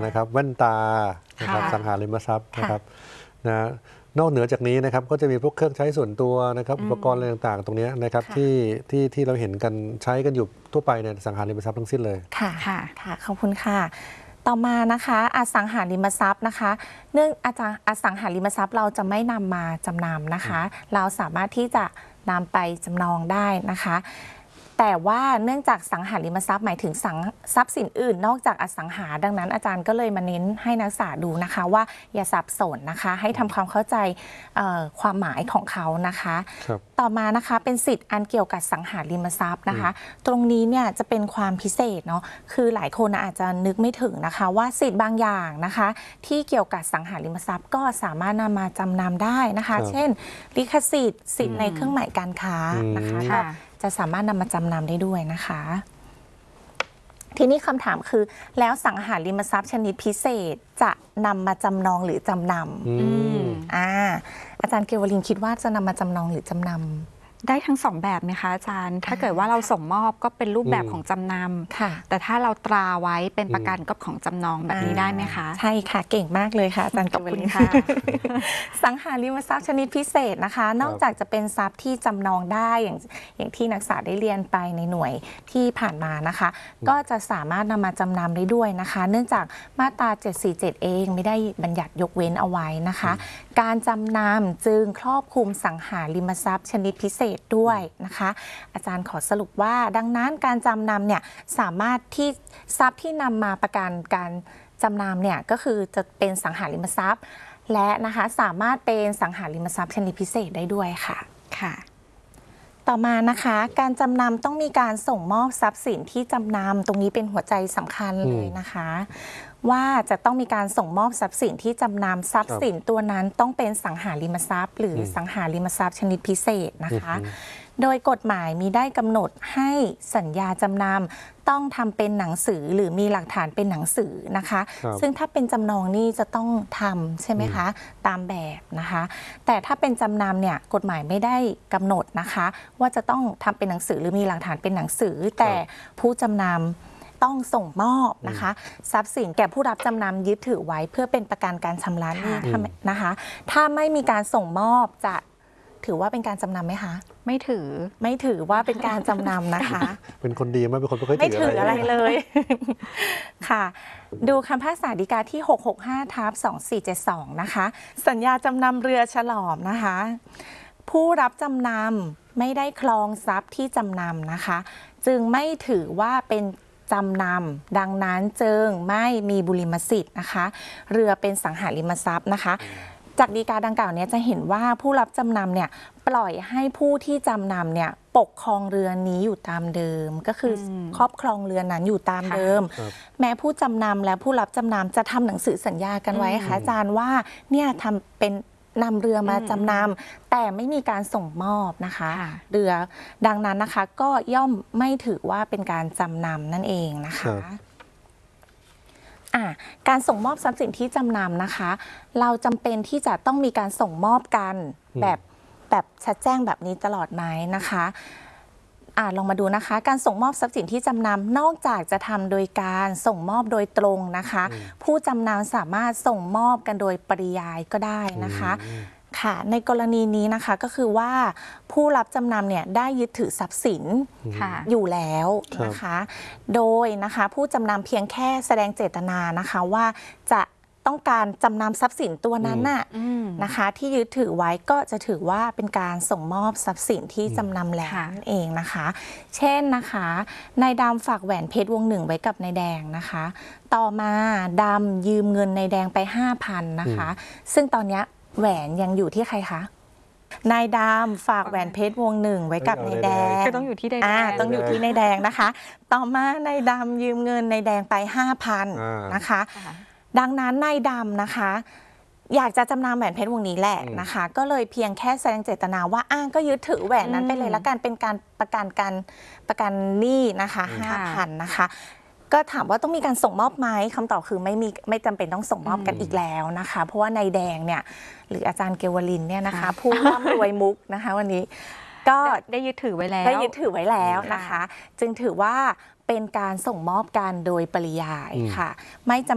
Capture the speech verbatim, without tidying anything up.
นะครับแว่นตานะครับสังหาริมทรัพย์นะครับนะนอกเหนือจากนี้นะครับก็จะมีพวกเครื่องใช้ส่วนตัวนะครับอุปกรณ์อะไรต่างๆตรงนี้นะครับที่ที่ที่เราเห็นกันใช้กันอยู่ทั่วไปในสังหาริมทรัพย์ทั้งสิ้นเลยค่ะค่ะค่ะขอบคุณค่ะต่อมานะคะอสังหาริมทรัพย์นะคะเนื่องอาจารย์อสังหาริมทรัพย์เราจะไม่นำมาจำนำนะคะเราสามารถที่จะนำไปจำนองได้นะคะแต่ว่าเนื่องจากสังหาริมทรัพย์หมายถึงสังทรัพย์สินอื่นนอกจากอสังหาดังนั้นอาจารย์ก็เลยมาเน้นให้นักศึกษาดูนะคะว่าอย่าสับสนนะคะให้ทำความเข้าใจความหมายของเขานะคะต่อมานะคะเป็นสิทธิ์อันเกี่ยวกับสังหาริมทรัพย์นะคะตรงนี้เนี่ยจะเป็นความพิเศษเนาะคือหลายคนอาจจะนึกไม่ถึงนะคะว่าสิทธิ์บางอย่างนะคะที่เกี่ยวกับสังหาริมทรัพย์ก็สามารถนำมาจำนำได้นะคะเช่นลิขสิทธิ์สิทธิ์ในเครื่องหมายการค้านะคะจะสามารถนำมาจำนำได้ด้วยนะคะทีนี้คำถามคือแล้วสังหาริมทรัพย์ชนิดพิเศษจะนำมาจำนองหรือจำนำอ่าอาจารย์เกวลินคิดว่าจะนำมาจำนองหรือจำนำได้ทั้งสองแบบไหมคะอาจารย์ถ้าเกิดว่าเราส่งมอบก็เป็นรูปแบบของจำนำแต่ถ้าเราตราไว้เป็นประกันก็ของจำนองแบบนี้ได้ไหมคะใช่ค่ะเก่งมากเลยค่ะอาจารย์เกวลินค่ะสังหาริมทรัพย์ชนิดพิเศษนะคะนอกจากจะเป็นทรัพย์ที่จำนองได้อย่างอย่างที่นักศึกษาได้เรียนไปในหน่วยที่ผ่านมานะคะก็จะสามารถนำมาจำนำได้ด้วยนะคะเนื่องจากมาตราเจ็ดสี่เจ็ดเองไม่ได้บัญญัติยกเว้นเอาไว้นะคะการจำนำจึงครอบคลุมสังหาริมทรัพย์ชนิดพิเศษด้วยนะคะอาจารย์ขอสรุปว่าดังนั้นการจำนำเนี่ยสามารถที่ทรัพย์ที่นำมาประกันการจำนำเนี่ยก็คือจะเป็นสังหาริมทรัพย์และนะคะสามารถเป็นสังหาริมทรัพย์ชนิดพิเศษได้ด้วยค่ะค่ะต่อมานะคะการจำนำต้องมีการส่งมอบทรัพย์สินที่จำนำตรงนี้เป็นหัวใจสำคัญเลยนะคะว่าจะต้องมีการส่งมอบทรัพย์สินที่จำนำทรัพย์สินตัวนั้นต้องเป็นสังหาริมทรัพย์หรือสังหาริมทรัพย์ชนิดพิเศษนะคะโดยกฎหมายมีได้กำหนดให้สัญญาจำนำต้องทำเป็นหนังสือหรือมีหลักฐานเป็นหนังสือนะคะซึ่งถ้าเป็นจำนองนี่จะต้องทำใช่ไหมคะตามแบบนะคะแต่ถ้าเป็นจำนำเนี่ยกฎหมายไม่ได้กำหนดนะคะว่าจะต้องทำเป็นหนังสือหรือมีหลักฐานเป็นหนังสือแต่ผู้จำนำต้องส่งมอบนะคะทรัพย์สินแก่ผู้รับจำนำยึดถือไว้เพื่อเป็นประกันการชำระหนี้นะคะถ้าไม่มีการส่งมอบจะถือว่าเป็นการจำนำไหมคะไม่ถือไม่ถือว่าเป็นการจำนำนะคะเป็นคนดีไหมเป็นคนไม่ค่อยไม่ถืออะไรเลยค่ะดูคำพิพากษาฎีกาที่หกหกห้าทับสองสี่เจ็ดสองนะคะสัญญาจำนำเรือฉลอมนะคะผู้รับจำนำไม่ได้ครองทรัพย์ที่จำนำนะคะจึงไม่ถือว่าเป็นจำนำดังนั้นจึงไม่มีบุริมสิทธิ์นะคะเรือเป็นสังหาริมทรัพย์นะคะจากฎีกาดังกล่าวนี้จะเห็นว่าผู้รับจำนำเนี่ยปล่อยให้ผู้ที่จำนำเนี่ยปกครองเรือนี้อยู่ตามเดิมก็คือครอบครองเรือนั้นอยู่ตามเดิมแม้ผู้จำนำและผู้รับจำนำจะทำหนังสือสัญญากันไว้ค่ะอาจารย์ว่าเนี่ยทำเป็นนำเรือมาจำนำแต่ไม่มีการส่งมอบนะคะเรือดังนั้นนะคะก็ย่อมไม่ถือว่าเป็นการจำนำนั่นเองนะคะการส่งมอบทรัพย์สินที่จำนำนะคะเราจำเป็นที่จะต้องมีการส่งมอบกันแบบแบบชัดแจ้งแบบนี้ตลอดไหมนะคะอ่าลองมาดูนะคะการส่งมอบทรัพย์สินที่จำนำนอกจากจะทำโดยการส่งมอบโดยตรงนะคะผู้จำนำสามารถส่งมอบกันโดยปริยายก็ได้นะคะค่ะในกรณีนี้นะคะก็คือว่าผู้รับจำนำเนี่ยได้ยึดถือทรัพย์สินอยู่แล้วนะคะโดยนะคะผู้จำนำเพียงแค่แสดงเจตนานะคะว่าจะต้องการจำนำทรัพย์สินตัวนั้นน่ะนะคะที่ยึดถือไว้ก็จะถือว่าเป็นการส่งมอบทรัพย์สินที่จำนำแล้วนั่นเองนะคะเช่นนะคะนายดำฝากแหวนเพชรวงหนึ่งไว้กับนายแดงนะคะต่อมาดำยืมเงินนายแดงไปห้าพันนะคะซึ่งตอนนี้แหวนยังอยู่ที่ใครคะนายดำฝากแหวนเพชรวงหนึ่งไว้กับนายแดงก็ต้องอยู่ที่นายแดงต้องอยู่ที่นายแดงนะคะต่อมานายดำยืมเงินนายแดงไปห้าพันนะคะดังนั้นนายดำนะคะอยากจะจำนำแหวนเพชรวงนี้แหละนะคะก็เลยเพียงแค่แสดงเจตนาว่าอ้างก็ยึดถือแหวนนั้นไปเลยแล้วกันเป็นการประกันการประกันหนี้นะคะห้าพันนะคะก็ถามว่าต้องมีการส่งมอบไหมคำตอบคือไม่มีไม่จำเป็นต้องส่งมอบกันอีกแล้วนะคะเพราะว่านายแดงเนี่ยหรืออาจารย์เกวลินเนี่ยนะคะผู้ร่ำรวยมุกนะคะวันนี้ก็ได้ยึดถือไว้แล้วได้ยึดถือไว้แล้วนะคะจึงถือว่าเป็นการส่งมอบกันโดยปริยายค่ะไม่จำ